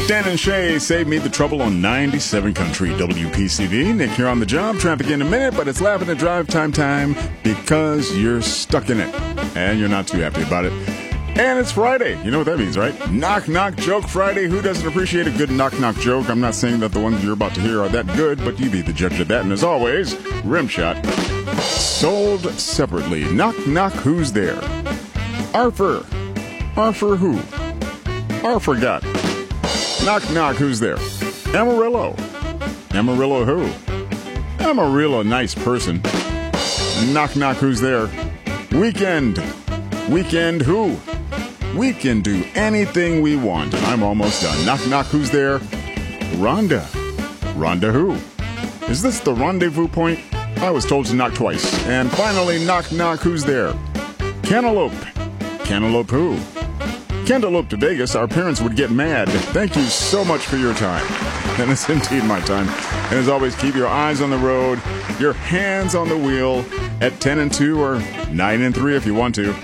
Dan and Shay save me the trouble on 97 Country WPCV. Nick here on the job. Traffic in a minute, but it's laughing at drive time because you're stuck in it. And you're not too happy about it. And it's Friday. You know what that means, right? Knock, knock, joke Friday. Who doesn't appreciate a good knock, knock joke? I'm not saying that the ones you're about to hear are that good, but you be the judge of that. And as always, Rimshot. Sold separately. Knock, knock, who's there? Arthur. Arthur who? Arthur got. Knock, knock, who's there? Amarillo. Amarillo who? Amarillo, nice person. Knock, knock, who's there? Weekend. Weekend who? We can do anything we want. And I'm almost done. Knock, knock, who's there? Rhonda. Rhonda who? Is this the rendezvous point? I was told to knock twice. And finally, knock, knock, who's there? Cantaloupe. Cantaloupe who? Cantaloupe to Vegas, our parents would get mad. Thank you so much for your time. And it's indeed my time. And as always, keep your eyes on the road, your hands on the wheel at 10 and 2 or 9 and 3 if you want to.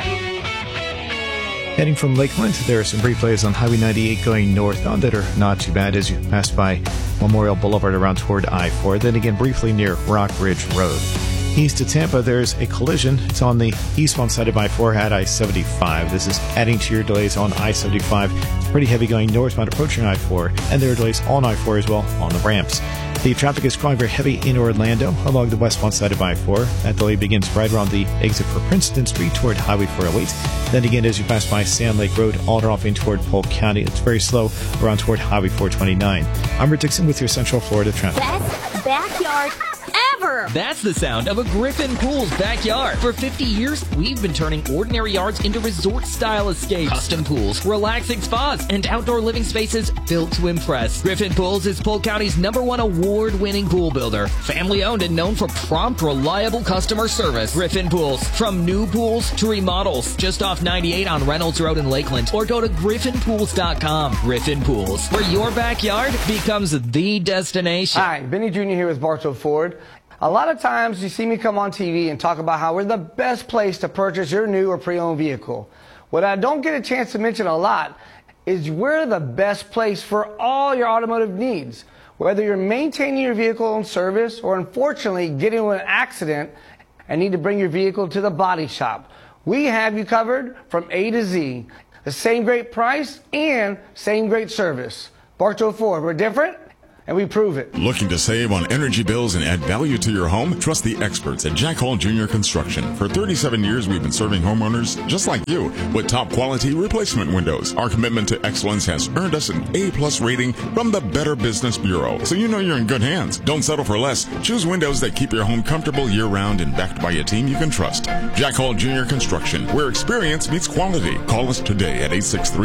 Heading from Lakeland, there are some brief delays on Highway 98 going northbound that are not too bad as you pass by Memorial Boulevard around toward I-4. Then again, briefly near Rock Ridge Road. East of Tampa, there's a collision. It's on the eastbound side of I-4 at I-75. This is adding to your delays on I-75. It's pretty heavy going northbound approaching I-4, and there are delays on I-4 as well on the ramps. The traffic is growing very heavy in Orlando along the westbound side of I-4. That delay begins right around the exit for Princeton Street toward Highway 408. Then again, as you pass by Sand Lake Road, all dropping toward Polk County. It's very slow around toward Highway 429. I'm Rick Dixon with your Central Florida traffic. Best backyard ever! That's the sound of a Griffin Pools backyard. For 50 years, we've been turning ordinary yards into resort-style escapes. Custom pools, relaxing spas, and outdoor living spaces built to impress. Griffin Pools is Polk County's #1 award-winning pool builder. Family-owned and known for prompt, reliable customer service. Griffin Pools, from new pools to remodels. Just off 98 on Reynolds Road in Lakeland. Or go to griffinpools.com. Griffin Pools, where your backyard becomes the destination. Hi, Benny Jr. here with Bartow Ford. A lot of times you see me come on TV and talk about how we're the best place to purchase your new or pre-owned vehicle. What I don't get a chance to mention a lot is we're the best place for all your automotive needs. Whether you're maintaining your vehicle in service or unfortunately getting into an accident and need to bring your vehicle to the body shop, we have you covered from A to Z. The same great price and same great service. Bartow Ford, we're different, and we prove it. Looking to save on energy bills and add value to your home? Trust the experts at Jack Hall Jr. Construction. For 37 years, we've been serving homeowners just like you with top quality replacement windows. Our commitment to excellence has earned us an A+ rating from the Better Business Bureau, so you know you're in good hands. Don't settle for less. Choose windows that keep your home comfortable year-round and backed by a team you can trust. Jack Hall Jr. Construction, where experience meets quality. Call us today at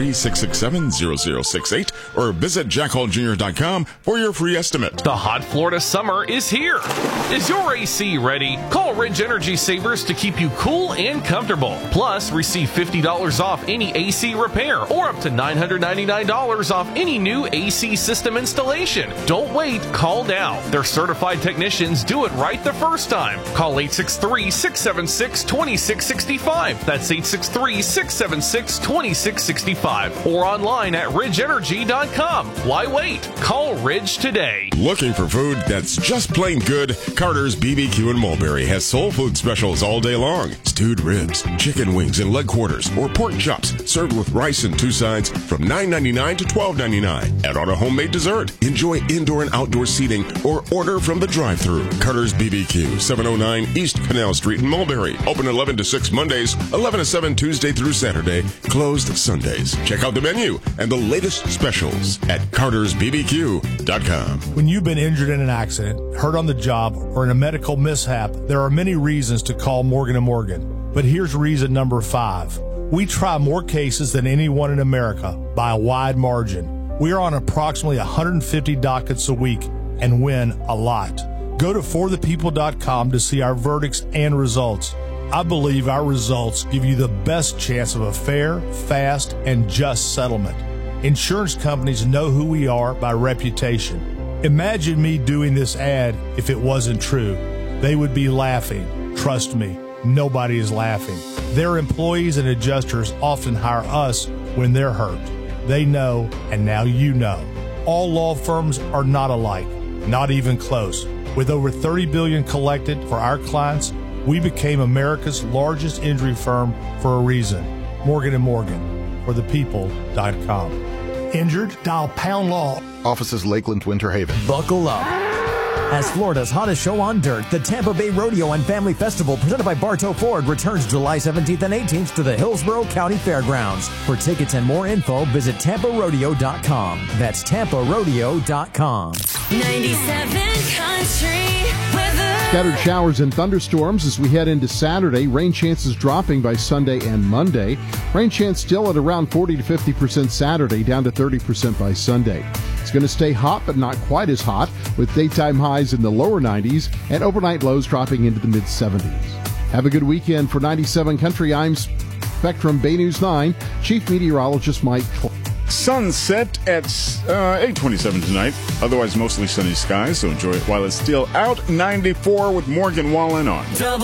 863-667-0068 or visit jackhalljr.com for your free estimate. The hot Florida summer is here. Is your AC ready? Call Ridge Energy Savers to keep you cool and comfortable. Plus, receive $50 off any AC repair or up to $999 off any new AC system installation. Don't wait. Call now. Their certified technicians do it right the first time. Call 863-676-2665. That's 863-676-2665. Or online at ridgeenergy.com. Why wait? Call Ridge today. Looking for food that's just plain good? Carter's BBQ in Mulberry has soul food specials all day long. Stewed ribs, chicken wings and leg quarters, or pork chops served with rice and two sides from $9.99 to $12.99. Add on a homemade dessert. Enjoy indoor and outdoor seating or order from the drive-thru. Carter's BBQ, 709 East Canal Street in Mulberry. Open 11 to 6 Mondays, 11 to 7 Tuesday through Saturday. Closed Sundays. Check out the menu and the latest specials at cartersbbq.com. When you've been injured in an accident, hurt on the job, or in a medical mishap, there are many reasons to call Morgan & Morgan. But here's reason number 5. We try more cases than anyone in America by a wide margin. We are on approximately 150 dockets a week and win a lot. Go to forthepeople.com to see our verdicts and results. I believe our results give you the best chance of a fair, fast, and just settlement. Insurance companies know who we are by reputation. Imagine me doing this ad if it wasn't true. They would be laughing. Trust me, nobody is laughing. Their employees and adjusters often hire us when they're hurt. They know, and now you know. All law firms are not alike, not even close. With over $30 billion collected for our clients, we became America's largest injury firm for a reason. Morgan & Morgan, for the people.com. Injured? Dial Pound Law. Offices Lakeland, Winter Haven. Buckle up. As Florida's hottest show on dirt, the Tampa Bay Rodeo and Family Festival presented by Bartow Ford returns July 17th and 18th to the Hillsborough County Fairgrounds. For tickets and more info, visit TampaRodeo.com. That's TampaRodeo.com. 97 Country Weather. Scattered showers and thunderstorms as we head into Saturday. Rain chances dropping by Sunday and Monday. Rain chance still at around 40 to 50% Saturday, down to 30% by Sunday. It's going to stay hot, but not quite as hot, with daytime highs in the lower 90s and overnight lows dropping into the mid-70s. Have a good weekend. For 97 Country, I'm Spectrum Bay News 9 Chief Meteorologist Mike Clark. Sunset at 8:27 tonight. Otherwise, mostly sunny skies, so enjoy it while it's still out. 94 with Morgan Wallen on.